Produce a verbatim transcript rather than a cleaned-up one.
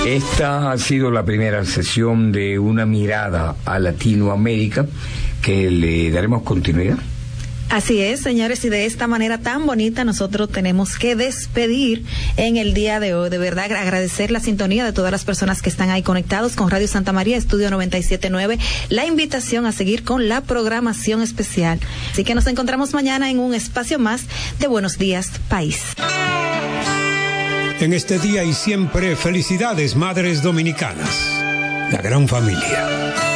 Esta ha sido la primera sesión de una mirada a Latinoamérica que le daremos continuidad. Así es, señores, y de esta manera tan bonita nosotros tenemos que despedir en el día de hoy. De verdad, agradecer la sintonía de todas las personas que están ahí conectados con Radio Santa María, Estudio noventa y siete punto nueve, la invitación a seguir con la programación especial. Así que nos encontramos mañana en un espacio más de Buenos Días, País. En este día y siempre, felicidades, madres dominicanas, la gran familia.